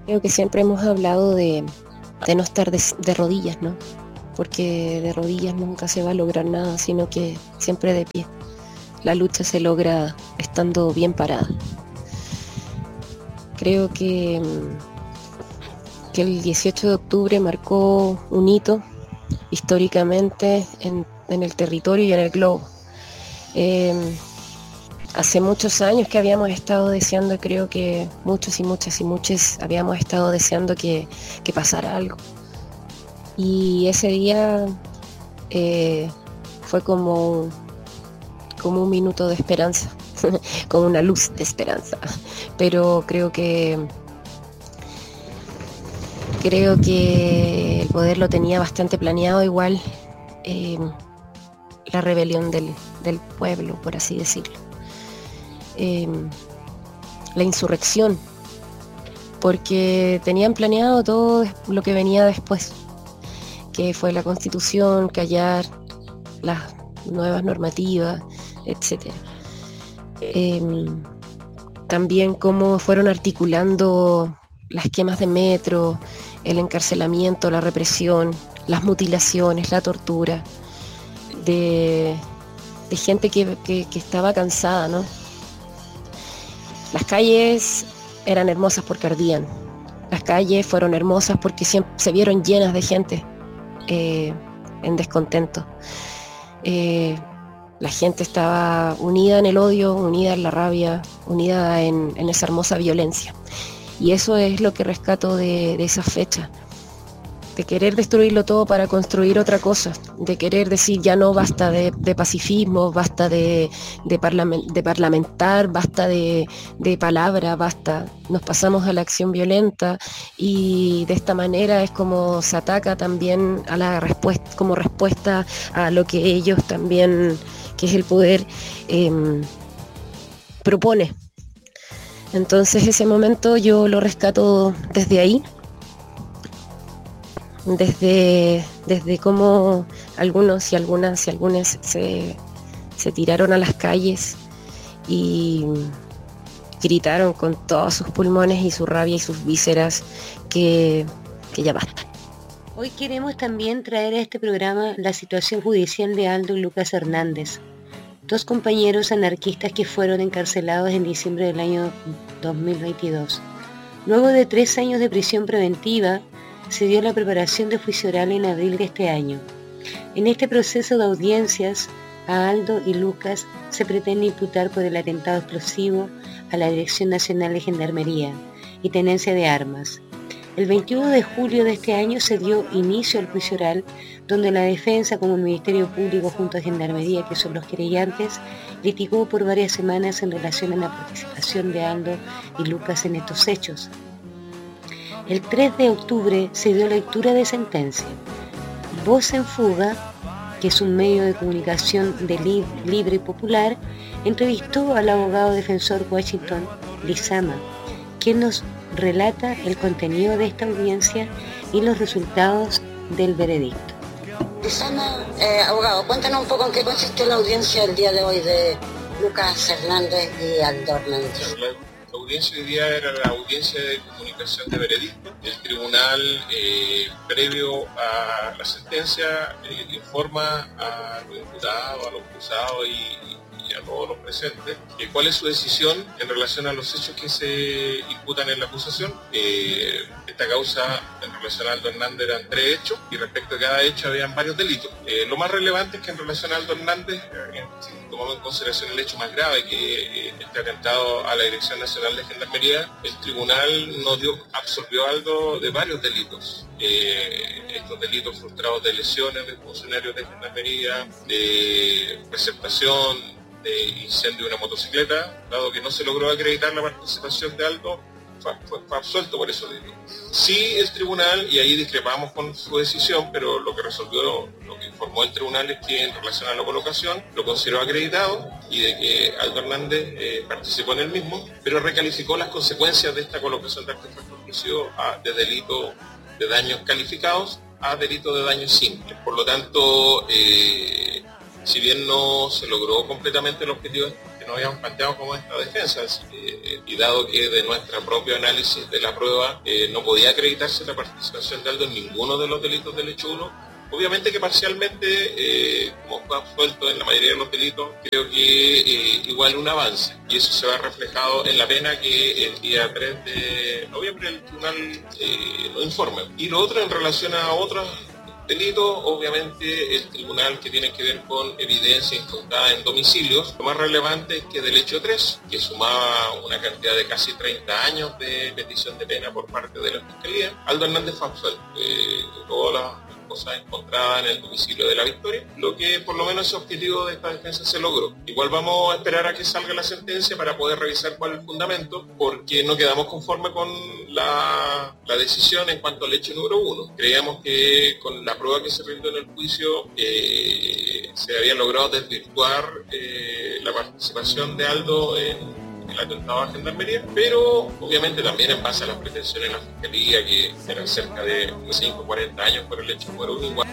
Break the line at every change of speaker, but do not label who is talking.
Creo que siempre hemos hablado de no estar de rodillas, ¿no? Porque de rodillas nunca se va a lograr nada, sino que siempre de pie. La lucha se logra estando bien parada. Creo que el 18 de octubre marcó un hito históricamente en el territorio y en el globo. Hace muchos años que habíamos estado deseando, creo que muchos y muchas y muchos habíamos estado deseando que pasara algo. Y ese día fue como un minuto de esperanza, como una luz de esperanza. Pero creo que el poder lo tenía bastante planeado igual, la rebelión del pueblo, por así decirlo. La insurrección, porque tenían planeado todo lo que venía después, que fue la Constitución, callar las nuevas normativas, etc. También cómo fueron articulando las quemas de metro, el encarcelamiento, la represión, las mutilaciones, la tortura de gente que estaba cansada, ¿no? Las calles eran hermosas porque ardían. Las calles fueron hermosas porque se vieron llenas de gente en descontento. La gente estaba unida en el odio, unida en la rabia, unida en esa hermosa violencia. Y eso es lo que rescato de esa fecha. De querer destruirlo todo para construir otra cosa, de querer decir ya no, basta de pacifismo, basta de parlamentar, basta de palabra, basta, nos pasamos a la acción violenta, y de esta manera es como se ataca también a la respuesta, como respuesta a lo que ellos también, que es el poder, propone. Entonces ese momento yo lo rescato desde ahí, desde cómo algunos y algunas se tiraron a las calles y gritaron con todos sus pulmones y su rabia y sus vísceras que ya basta.
Hoy queremos también traer a este programa la situación judicial de Aldo y Lucas Hernández, dos compañeros anarquistas que fueron encarcelados en diciembre del año 2022. Luego de 3 años de prisión preventiva, se dio la preparación de juicio oral en abril de este año. En este proceso de audiencias, a Aldo y Lucas se pretende imputar por el atentado explosivo a la Dirección Nacional de Gendarmería y tenencia de armas. El 21 de julio de este año se dio inicio al juicio oral, donde la defensa, como el Ministerio Público junto a Gendarmería, que son los querellantes, litigó por varias semanas en relación a la participación de Aldo y Lucas en estos hechos. El 3 de octubre se dio lectura de sentencia. Voz en Fuga, que es un medio de comunicación libre y popular, entrevistó al abogado defensor Washington Lizama, quien nos relata el contenido de esta audiencia y los resultados del veredicto.
Lizama, abogado, cuéntanos un poco en qué consistió la audiencia el día de hoy de Lucas Hernández y Aldo Hernández.
La audiencia hoy día era la audiencia de comunicación de veredicto. El tribunal, previo a la sentencia, informa a los imputados, a los acusados y a todos los presentes cuál es su decisión en relación a los hechos que se imputan en la acusación. Esta causa en relación a Aldo Hernández eran 3 hechos y respecto a cada hecho habían varios delitos. Lo más relevante es que en relación a Aldo Hernández, si tomamos en consideración el hecho más grave, que este atentado a la Dirección Nacional de Gendarmería, el tribunal absolvió a Aldo de varios delitos. Estos delitos frustrados de lesiones de funcionarios de Gendarmería, de receptación, de incendio de una motocicleta, dado que no se logró acreditar la participación de Aldo, fue absuelto por esos delitos. Sí, el tribunal, y ahí discrepamos con su decisión, pero lo que resolvió, lo que informó el tribunal es que en relación a la colocación lo consideró acreditado y de que Aldo Hernández participó en el mismo, pero recalificó las consecuencias de esta colocación de artefactos explosivos de delito de daños calificados a delito de daños simples. Por lo tanto, si bien no se logró completamente el objetivo que nos habíamos planteado como esta defensa. Y dado que de nuestro propio análisis de la prueba no podía acreditarse la participación de Aldo en ninguno de los delitos del hecho 1, obviamente que parcialmente, como fue absuelto en la mayoría de los delitos, creo que igual un avance. Y eso se va reflejado en la pena que el día 3 de noviembre el tribunal nos informe. Y lo otro, en relación a otros delitos, obviamente el tribunal que tiene que ver con evidencia infundada en domicilios, lo más relevante es que del hecho 3, que sumaba una cantidad de casi 30 años de petición de pena por parte de la Fiscalía, Aldo Hernández fue absuelto. Todas las cosas encontradas en el domicilio de la Victoria, lo que por lo menos ese objetivo de esta defensa se logró. Igual vamos a esperar a que salga la sentencia para poder revisar cuál es el fundamento, porque no quedamos conformes con la decisión en cuanto al hecho número 1. Creíamos que con la prueba que se rindió en el juicio se había logrado desvirtuar la participación de Aldo en el atentado a la Gendarmería, pero obviamente también en base a las pretensiones de la Fiscalía, que eran cerca de 40 años por el hecho número 1, igual